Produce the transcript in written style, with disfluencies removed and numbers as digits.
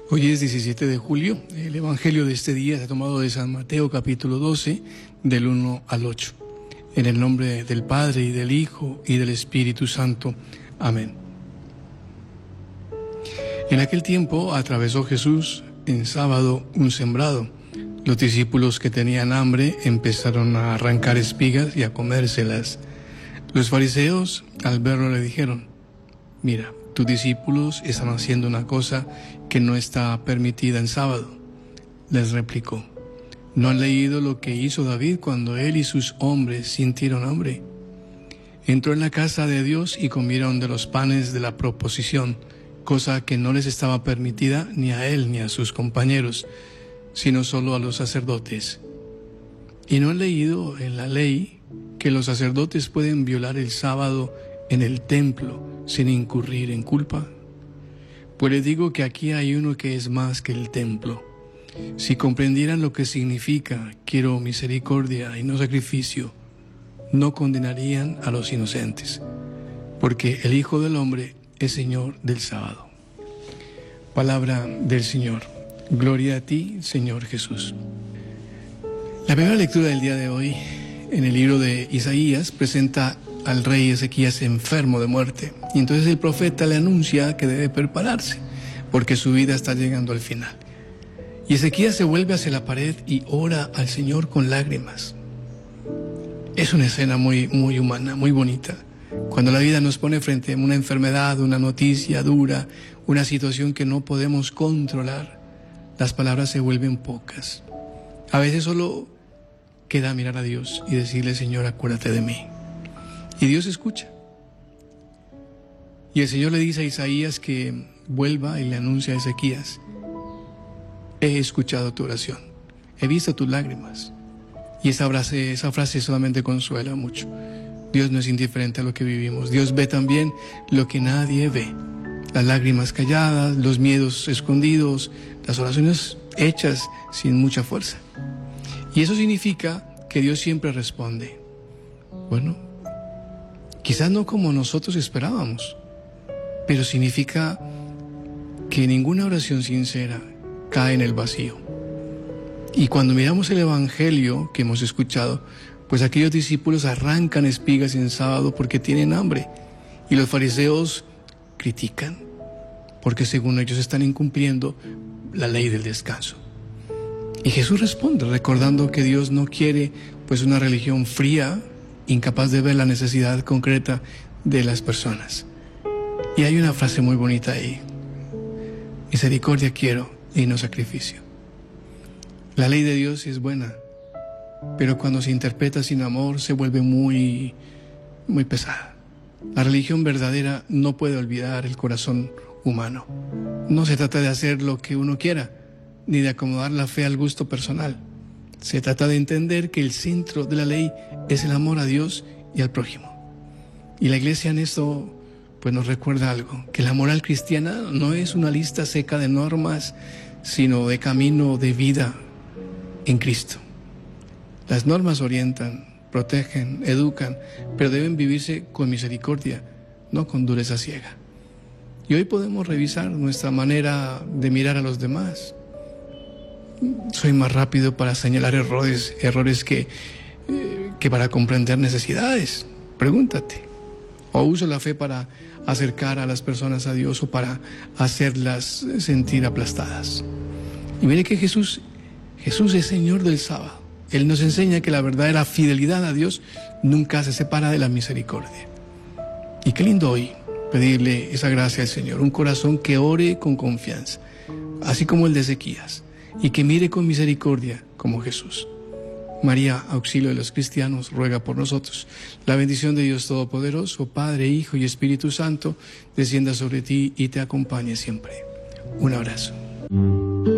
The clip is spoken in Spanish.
Hoy es 17 de julio. El evangelio de este día se ha tomado de San Mateo capítulo 12, del 1 al 8. En el nombre del Padre, y del Hijo, y del Espíritu Santo. Amén. En aquel tiempo atravesó Jesús en sábado un sembrado. Los discípulos que tenían hambre empezaron a arrancar espigas y a comérselas. Los fariseos, al verlo, le dijeron: «Mira, tus discípulos están haciendo una cosa que no está permitida en sábado». Les replicó: ¿no han leído lo que hizo David cuando él y sus hombres sintieron hambre? Entró en la casa de Dios y comieron de los panes de la proposición, cosa que no les estaba permitida ni a él ni a sus compañeros, sino solo a los sacerdotes. ¿Y no han leído en la ley que los sacerdotes pueden violar el sábado en el templo sin incurrir en culpa? Pues les digo que aquí hay uno que es más que el templo. Si comprendieran lo que significa quiero misericordia y no sacrificio, no condenarían a los inocentes, porque el Hijo del Hombre es Señor del sábado. Palabra del Señor. Gloria a ti, Señor Jesús. La primera lectura del día de hoy, en el libro de Isaías, presenta al rey Ezequías enfermo de muerte. Y entonces el profeta le anuncia que debe prepararse, porque su vida está llegando al final. Y Ezequías se vuelve hacia la pared y ora al Señor con lágrimas. Es una escena muy humana, muy bonita. Cuando la vida nos pone frente a una enfermedad, una noticia dura, una situación que no podemos controlar, las palabras se vuelven pocas. A veces solo queda mirar a Dios y decirle: Señor, acuérdate de mí. Y Dios escucha. Y el Señor le dice a Isaías que vuelva y le anuncia a Ezequías: he escuchado tu oración, he visto tus lágrimas. Y esa frase solamente consuela mucho. Dios no es indiferente a lo que vivimos. Dios ve también lo que nadie ve: las lágrimas calladas, los miedos escondidos, las oraciones hechas sin mucha fuerza. Y eso significa que Dios siempre responde. Bueno, quizás no como nosotros esperábamos, pero significa que ninguna oración sincera cae en el vacío. Y cuando miramos el evangelio que hemos escuchado, pues aquellos discípulos arrancan espigas en sábado porque tienen hambre, y los fariseos critican porque según ellos están incumpliendo la ley del descanso. Y Jesús responde recordando que Dios no quiere pues una religión fría, incapaz de ver la necesidad concreta de las personas. Y hay una frase muy bonita ahí: misericordia quiero y no sacrificio. La ley de Dios es buena, pero cuando se interpreta sin amor se vuelve muy pesada. La religión verdadera no puede olvidar el corazón humano. No se trata de hacer lo que uno quiera, ni de acomodar la fe al gusto personal. Se trata de entender que el centro de la ley es el amor a Dios y al prójimo. Y la Iglesia en esto pues nos recuerda algo: que la moral cristiana no es una lista seca de normas, sino de camino de vida en Cristo. Las normas orientan, protegen, educan, pero deben vivirse con misericordia, no con dureza ciega. Y hoy podemos revisar nuestra manera de mirar a los demás. Soy más rápido para señalar errores que para comprender necesidades. Pregúntate. O uso la fe para acercar a las personas a Dios o para hacerlas sentir aplastadas. Y mire que Jesús es Señor del sábado. Él nos enseña que la verdadera fidelidad a Dios nunca se separa de la misericordia. Y qué lindo hoy pedirle esa gracia al Señor, un corazón que ore con confianza, así como el de Ezequías, y que mire con misericordia como Jesús. María, auxilio de los cristianos, ruega por nosotros. La bendición de Dios Todopoderoso, Padre, Hijo y Espíritu Santo, descienda sobre ti y te acompañe siempre. Un abrazo.